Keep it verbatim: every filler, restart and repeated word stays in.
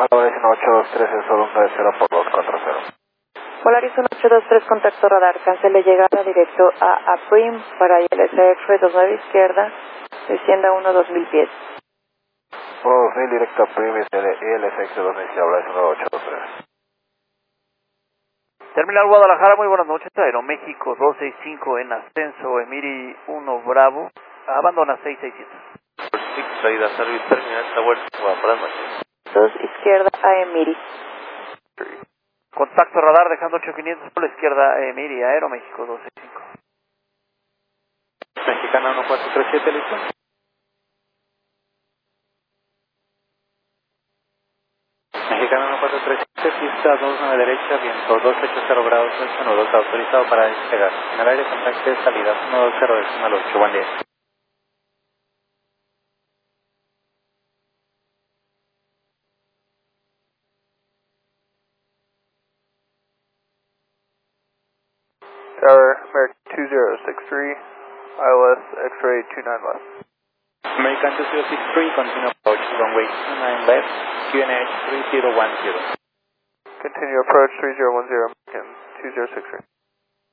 Polaris uno ocho dos tres, es solo un nueve cero por dos cuatro cero. Polaris uno ocho dos tres, contacto radar, cancele llegada directo a Aprim para I L S X-Ray dos nueve izquierda, descienda uno dos mil pies. uno dos mil directo a Prim, I L S X dos mil, Polaris uno ocho dos tres. Terminal Guadalajara, muy buenas noches, Aeroméxico dos seis cinco en ascenso, Emiri uno Bravo, abandona seis seis siete. Six, salida, service terminal, Tower, buenas noches. dos izquierda a Emiri. Contacto radar dejando ocho quinientos por la izquierda, Emiri, Aeroméxico dos seis cinco. Mexicana uno cuatro tres siete, listo. Mexicana uno cuatro tres siete, pista dos nueve derecha, viento dos ocho cero grados, ocho nudos, autorizado para despegar. En el aire contacto de salida uno dos cero decimal ocho, buen día. Tower, American two zero six three, I L S X-ray two nine left. American two zero six three, continue approach, runway two nine left, Q N H three zero one zero. Continue approach three zero one zero, American two zero six three.